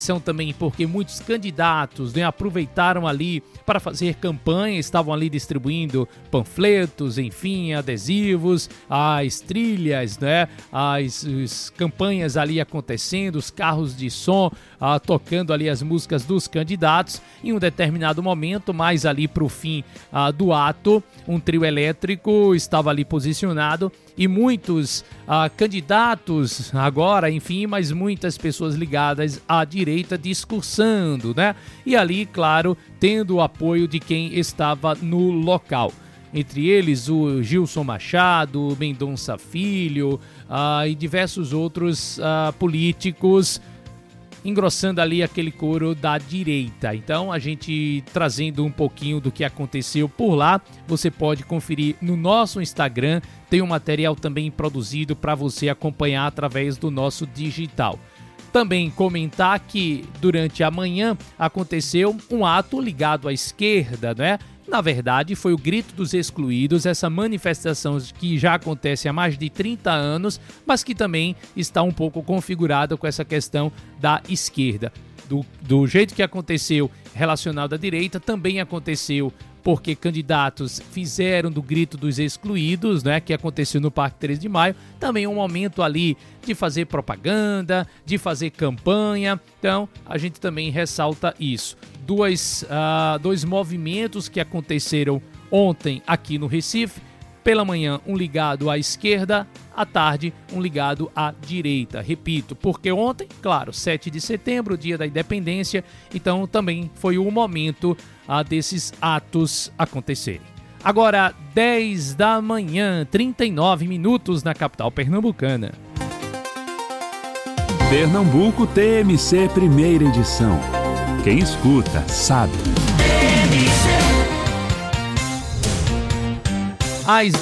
são também porque muitos candidatos, né, aproveitaram ali para fazer campanha, estavam ali distribuindo panfletos, enfim, adesivos, as trilhas, né, as campanhas ali acontecendo, os carros de som tocando ali as músicas dos candidatos. Em um determinado momento, mais ali para o fim do ato, um trio elétrico estava ali posicionado e muitos candidatos agora, enfim, mas muitas pessoas ligadas à direita discursando, né? E ali, claro, tendo o apoio de quem estava no local. Entre eles o Gilson Machado, Mendonça Filho e diversos outros políticos, engrossando ali aquele coro da direita. Então, a gente trazendo um pouquinho do que aconteceu por lá, você pode conferir no nosso Instagram, tem um material também produzido para você acompanhar através do nosso digital. Também comentar que durante a manhã aconteceu um ato ligado à esquerda, né? Na verdade, foi o Grito dos Excluídos, essa manifestação que já acontece há mais de 30 anos, mas que também está um pouco configurada com essa questão da esquerda. Do jeito que aconteceu relacionado à direita, também aconteceu porque candidatos fizeram do Grito dos Excluídos, né, que aconteceu no Parque 13 de Maio, também um momento ali de fazer propaganda, de fazer campanha. Então, a gente também ressalta isso. Dois movimentos que aconteceram ontem aqui no Recife. Pela manhã, um ligado à esquerda, à tarde, um ligado à direita. Repito, porque ontem, claro, 7 de setembro, dia da independência, então também foi o momento desses atos acontecerem. Agora, 10 da manhã, 39 minutos na capital pernambucana. Pernambuco TMC, primeira edição. Quem escuta, sabe. Às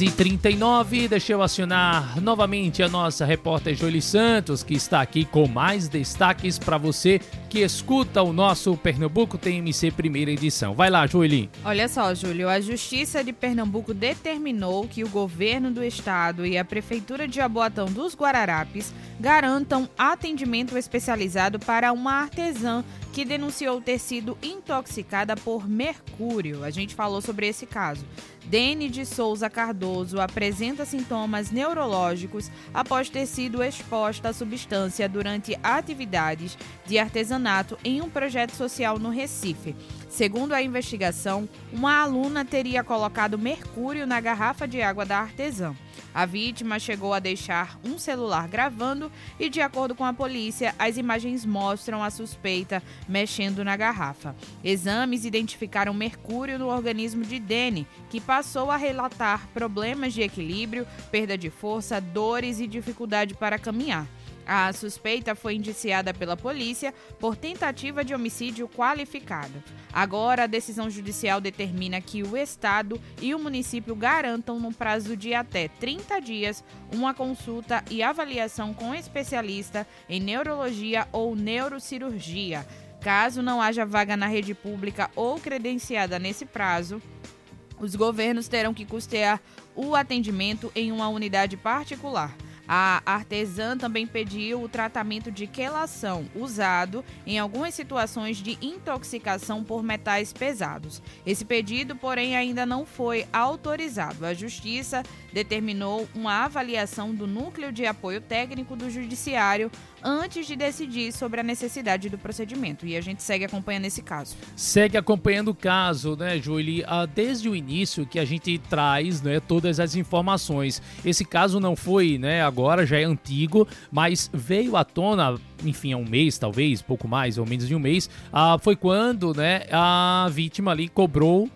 10h39, deixa eu acionar novamente a nossa repórter Joeli Santos, que está aqui com mais destaques para você que escuta o nosso Pernambuco TMC primeira edição. Vai lá, Joeli. Olha só, Júlio, a Justiça de Pernambuco determinou que o governo do estado e a Prefeitura de Jaboatão dos Guararapes garantam atendimento especializado para uma artesã que denunciou ter sido intoxicada por mercúrio. A gente falou sobre esse caso. Dene de Souza Cardoso apresenta sintomas neurológicos após ter sido exposta à substância durante atividades de artesanato em um projeto social no Recife. Segundo a investigação, uma aluna teria colocado mercúrio na garrafa de água da artesã. A vítima chegou a deixar um celular gravando e, de acordo com a polícia, as imagens mostram a suspeita mexendo na garrafa. Exames identificaram mercúrio no organismo de Dene, que passou a relatar problemas de equilíbrio, perda de força, dores e dificuldade para caminhar. A suspeita foi indiciada pela polícia por tentativa de homicídio qualificado. Agora, a decisão judicial determina que o Estado e o município garantam, no prazo de até 30 dias, uma consulta e avaliação com especialista em neurologia ou neurocirurgia. Caso não haja vaga na rede pública ou credenciada nesse prazo, os governos terão que custear o atendimento em uma unidade particular. A artesã também pediu o tratamento de quelação, usado em algumas situações de intoxicação por metais pesados. Esse pedido, porém, ainda não foi autorizado. A Justiça determinou uma avaliação do Núcleo de Apoio Técnico do Judiciário antes de decidir sobre a necessidade do procedimento. E a gente segue acompanhando esse caso. Segue acompanhando o caso, né, Joeli? Desde o início que a gente traz, né, todas as informações. Esse caso não foi, né, agora já é antigo, mas veio à tona, enfim, há um mês, talvez, pouco mais ou menos de um mês, foi quando, né, a vítima ali cobrou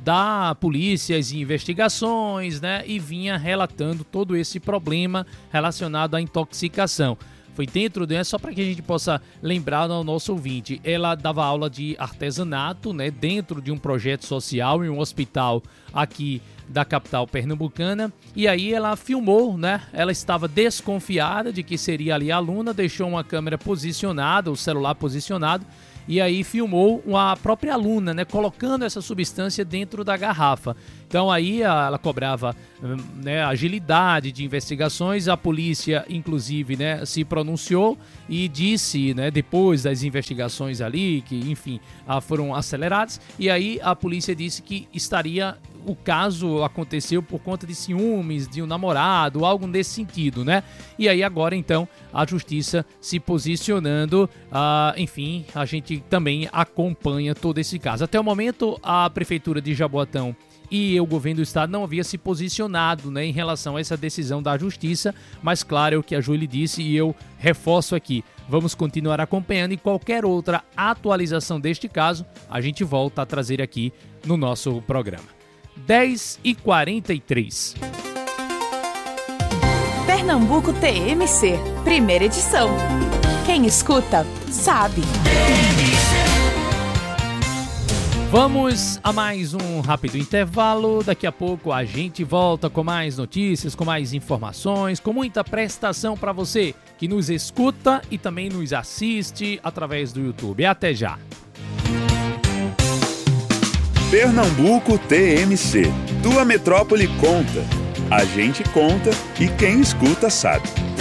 da polícia as investigações, né, e vinha relatando todo esse problema relacionado à intoxicação. Foi dentro, né, só para que a gente possa lembrar ao nosso ouvinte, ela dava aula de artesanato, né, dentro de um projeto social em um hospital aqui da capital pernambucana, e aí ela filmou, né? Ela estava desconfiada de que seria ali a aluna, deixou uma câmera posicionada, o celular posicionado, e aí filmou a própria aluna, né, colocando essa substância dentro da garrafa. Então aí ela cobrava, né, agilidade de investigações. A polícia, inclusive, né, se pronunciou e disse, né, depois das investigações ali, que, enfim, foram aceleradas, e aí a polícia disse que o caso aconteceu por conta de ciúmes de um namorado, algo nesse sentido, né? E aí agora, então, a justiça se posicionando, enfim, a gente também acompanha todo esse caso. Até o momento, a Prefeitura de Jaboatão e o governo do estado não havia se posicionado, né, em relação a essa decisão da justiça, mas claro, é o que a Júlia disse e eu reforço aqui. Vamos continuar acompanhando e qualquer outra atualização deste caso, a gente volta a trazer aqui no nosso programa. 10h43. Pernambuco TMC, primeira edição. Quem escuta, sabe. Vamos a mais um rápido intervalo. Daqui a pouco a gente volta com mais notícias, com mais informações, com muita prestação para você que nos escuta e também nos assiste através do YouTube. Até já! Pernambuco TMC. Tua metrópole conta. A gente conta e quem escuta sabe.